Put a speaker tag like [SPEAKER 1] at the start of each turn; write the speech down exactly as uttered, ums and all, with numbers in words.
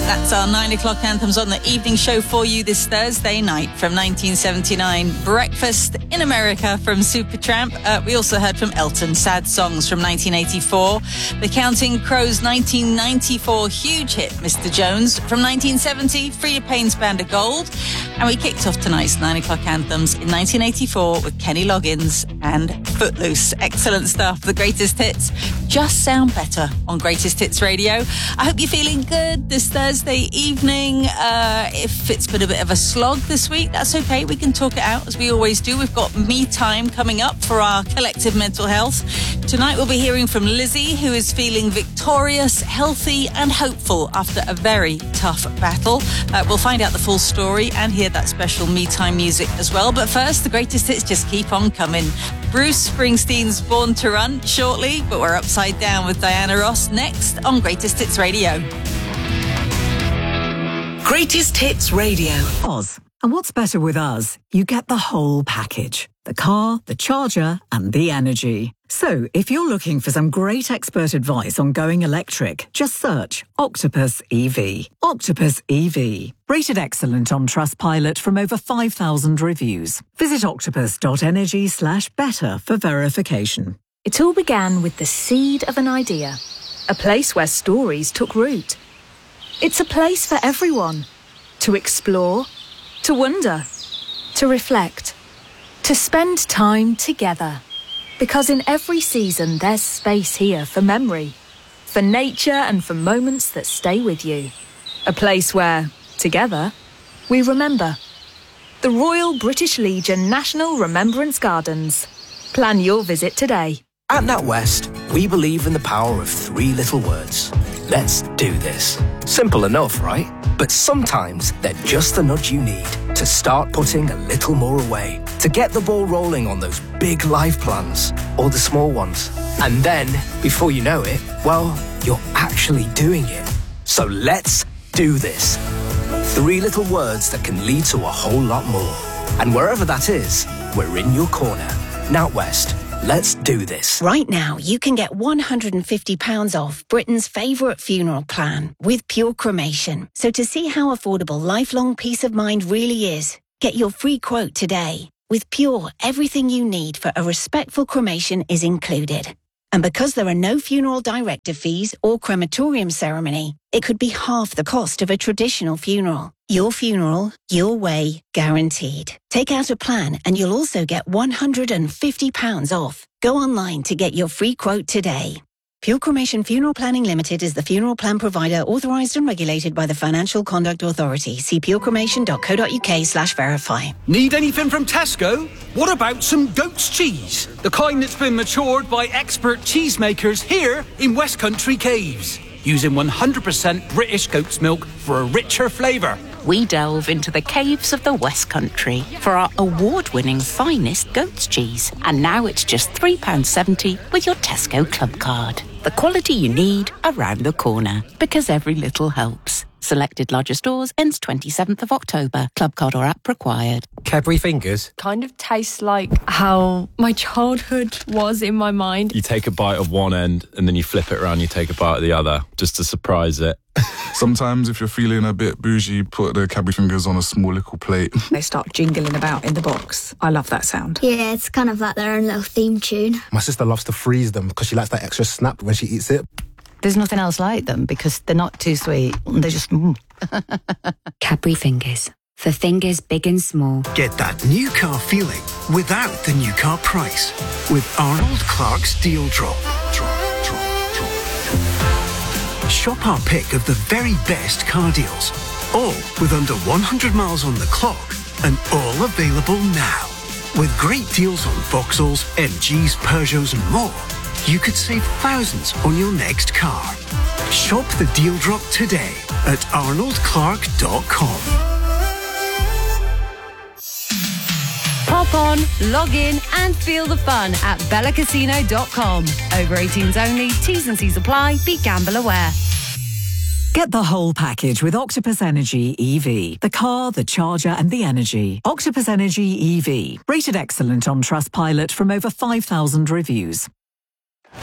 [SPEAKER 1] That's our nine o'clock anthems on the evening show for you this Thursday night from nineteen seventy-nine. Breakfast in America from Supertramp. Uh, we also heard from Elton, Sad Songs from nineteen eighty-four. The Counting Crows nineteen ninety-four huge hit, Mister Jones. From nineteen seventy, Freda Payne's Band of Gold. And we kicked off tonight's nine o'clock anthems in nineteen eighty-four with Kenny Loggins and Footloose. Excellent stuff. The greatest hits just sound better on Greatest Hits Radio. I hope you're feeling good this Thursday evening. Uh, if it's been a bit of a slog this week, that's okay. We can talk it out as we always do. We've got Me Time coming up for our collective mental health. Tonight we'll be hearing from Lizzie, who is feeling victorious, healthy and hopeful after a very tough battle. Uh, we'll find out the full story and hear that special Me Time music as well. But first, the greatest hits just keep on coming. Bruce Springsteen's Born to Run shortly, but we're upside down with Diana Ross next on Greatest Hits Radio.
[SPEAKER 2] Greatest Hits Radio.
[SPEAKER 3] Oz. And what's better with us? You get the whole package. The car, the charger, and the energy. So, if you're looking for some great expert advice on going electric, just search Octopus E V. Octopus E V. Rated excellent on Trustpilot from over five thousand reviews. Visit octopus.energy slash better for verification.
[SPEAKER 4] It all began with the seed of an idea. A place where stories took root. It's a place for everyone. To explore, to wonder, to reflect, to spend time together. Because in every season there's space here for memory, for nature and for moments that stay with you. A place where, together, we remember. The Royal British Legion National Remembrance Gardens. Plan your visit today.
[SPEAKER 5] At NatWest, we believe in the power of three little words. Let's do this. Simple enough, right? But sometimes they're just the nudge you need to start putting a little more away, to get the ball rolling on those big life plans, or the small ones. And then, before you know it, well, you're actually doing it. So let's do this. Three little words that can lead to a whole lot more. And wherever that is, we're in your corner. NatWest. Let's do this.
[SPEAKER 2] Right now, you can get one hundred fifty pounds off Britain's favourite funeral plan with Pure Cremation. So to see how affordable lifelong peace of mind really is, get your free quote today. With Pure, everything you need for a respectful cremation is included. And because there are no funeral director fees or crematorium ceremony, it could be half the cost of a traditional funeral. Your funeral, your way, guaranteed. Take out a plan and you'll also get one hundred fifty pounds off. Go online to get your free quote today. Pure Cremation Funeral Planning Limited is the funeral plan provider authorised and regulated by the Financial Conduct Authority. See purecremation.co.uk slash verify.
[SPEAKER 6] Need anything from Tesco? What about some goat's cheese? The kind that's been matured by expert cheesemakers here in West Country Caves. Using one hundred percent British goat's milk for a richer flavour.
[SPEAKER 7] We delve into the caves of the West Country for our award-winning finest goat's cheese. And now it's just three pounds seventy with your Tesco Club card. The quality you need around the corner, because every little helps. Selected larger stores ends twenty-seventh of October. Club card or app required.
[SPEAKER 8] Cadbury Fingers
[SPEAKER 9] kind of tastes like how my childhood was in my mind.
[SPEAKER 10] You take a bite of one end and then you flip it around, you take a bite of the other, just to surprise it.
[SPEAKER 11] Sometimes if you're feeling a bit bougie, put the Cadbury Fingers on a small little plate.
[SPEAKER 12] They start jingling about in the box. I love that sound.
[SPEAKER 13] Yeah, it's kind of like their own little theme tune.
[SPEAKER 8] My sister loves to freeze them because she likes that extra snap when she eats it.
[SPEAKER 14] There's nothing else like them because they're not too sweet. They're just... Mm.
[SPEAKER 15] Cadbury Fingers. For fingers big and small.
[SPEAKER 16] Get that new car feeling without the new car price with Arnold Clark's Deal Drop. Drop, drop, drop. Shop our pick of the very best car deals, all with under one hundred miles on the clock and all available now. With great deals on Vauxhalls, M Gs, Peugeots and more, you could save thousands on your next car. Shop the Deal Drop today at arnold clark dot com.
[SPEAKER 17] Pop on, log in and feel the fun at bella casino dot com. Over eighteens only, T's and C's apply, be gamble aware.
[SPEAKER 3] Get the whole package with Octopus Energy E V. The car, the charger and the energy. Octopus Energy E V. Rated excellent on Trustpilot from over five thousand reviews.